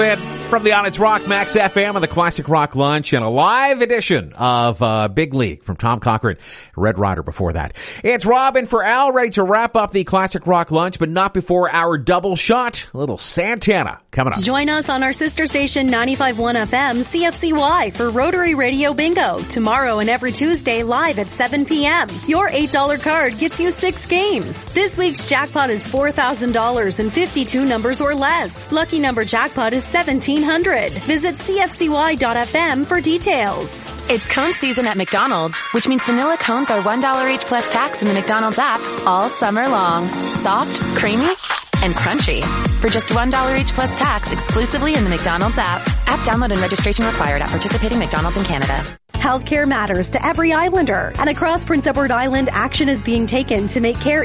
From the On It's Rock Max FM and the Classic Rock Lunch and a live edition of Big League from Tom Cochran, Red Rider before that. It's Robin for Al, ready to wrap up the Classic Rock Lunch, but not before our double shot. A little Santana coming up. Join us on our sister station 95.1 FM CFCY for Rotary Radio Bingo tomorrow and every Tuesday live at 7 p.m. Your $8 card gets you 6 games. This week's jackpot is $4,000 and 52 numbers or less. Lucky number jackpot is 1,700. Visit CFCY.FM for details. It's cone season at McDonald's, which means vanilla cones are $1 each plus tax in the McDonald's app all summer long. Soft, creamy, and crunchy. For just $1 each plus tax exclusively in the McDonald's app. App download and registration required at participating McDonald's in Canada. Healthcare matters to every Islander, and across Prince Edward Island, action is being taken to make care